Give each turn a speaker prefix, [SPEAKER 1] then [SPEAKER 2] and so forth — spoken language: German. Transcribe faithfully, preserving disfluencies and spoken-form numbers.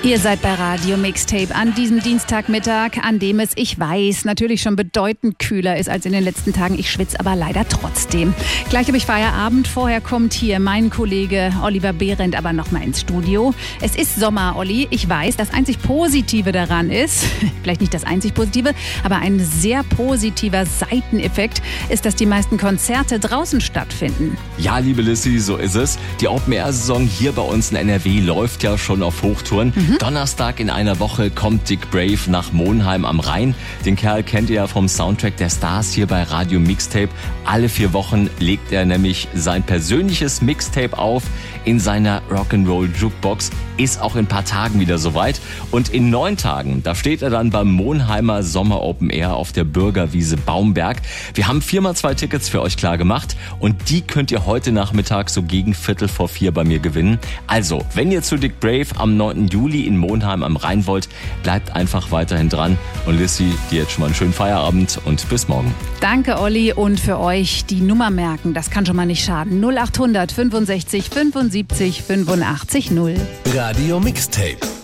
[SPEAKER 1] Ihr seid bei Radio Mixtape an diesem Dienstagmittag, an dem es, ich weiß, natürlich schon bedeutend kühler ist als in den letzten Tagen. Ich schwitze aber leider trotzdem. Gleich habe ich Feierabend. Vorher kommt hier mein Kollege Oliver Behrendt aber nochmal ins Studio. Es ist Sommer, Olli. Ich weiß, das einzig Positive daran ist, vielleicht nicht das einzig Positive, aber ein sehr positiver Seiteneffekt ist, dass die meisten Konzerte draußen stattfinden.
[SPEAKER 2] Ja, liebe Lissy, so ist es. Die Open-Air-Saison hier bei uns in N R W läuft ja schon auf Hochtouren. Mhm. Donnerstag in einer Woche kommt Dick Brave nach Monheim am Rhein. Den Kerl kennt ihr ja vom Soundtrack der Stars hier bei Radio Mixtape. Alle vier Wochen legt er nämlich sein persönliches Mixtape auf in seiner Rock'n'Roll Jukebox. Ist auch in ein paar Tagen wieder soweit. Und in neun Tagen, da steht er dann beim Monheimer Sommer Open Air auf der Bürgerwiese Baumberg. Wir haben viermal zwei Tickets für euch klar gemacht und die könnt ihr heute Nachmittag so gegen Viertel vor vier bei mir gewinnen. Also, wenn ihr zu Dick Brave am neunten Juli in Monheim am Rhein wollt, bleibt einfach weiterhin dran. Und Lissy, dir jetzt schon mal einen schönen Feierabend und bis morgen.
[SPEAKER 1] Danke, Olli. Und für euch die Nummer merken, das kann schon mal nicht schaden. null achthundert fünfundsechzig fünfundsiebzig fünfundachtzig null.
[SPEAKER 3] Radio Mixtape.